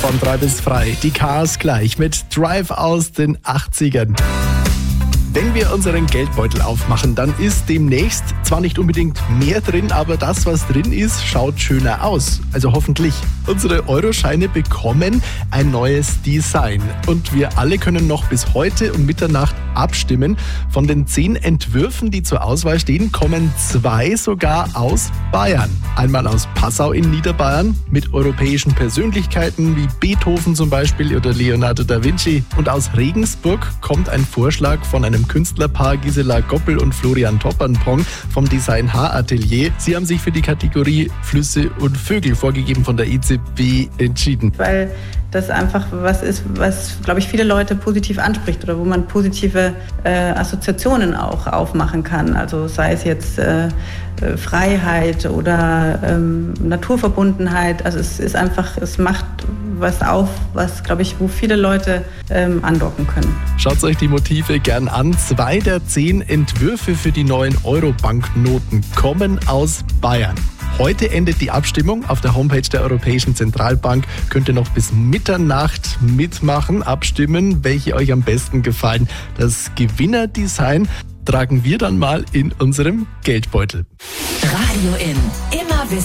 Von 3 bis frei, die Cars gleich mit Drive aus den 80ern. Wenn wir unseren Geldbeutel aufmachen, dann ist demnächst zwar nicht unbedingt mehr drin, aber das, was drin ist, schaut schöner aus. Also hoffentlich. Unsere Euroscheine bekommen ein neues Design. Und wir alle können noch bis heute um Mitternacht abstimmen. Von den 10 Entwürfen, die zur Auswahl stehen, kommen 2 sogar aus Bayern. Einmal aus Passau in Niederbayern mit europäischen Persönlichkeiten wie Beethoven zum Beispiel oder Leonardo da Vinci. Und aus Regensburg kommt ein Vorschlag von einem Künstlerpaar Gisela Goppel und Florian Toppernpong vom Design H-Atelier. Sie haben sich für die Kategorie Flüsse und Vögel, vorgegeben von der EZB, entschieden. Weil das einfach was ist, was, glaube ich, viele Leute positiv anspricht oder wo man positive Assoziationen auch aufmachen kann. Also sei es jetzt Freiheit oder Naturverbundenheit. Also es ist einfach, es macht was auf, was, glaube ich, wo viele Leute andocken können. Schaut euch die Motive gern an. 2 der 10 Entwürfe für die neuen Euro-Banknoten kommen aus Bayern. Heute endet die Abstimmung. Auf der Homepage der Europäischen Zentralbank könnt ihr noch bis Mitternacht mitmachen, abstimmen, welche euch am besten gefallen. Das Gewinnerdesign tragen wir dann mal in unserem Geldbeutel. Radio In.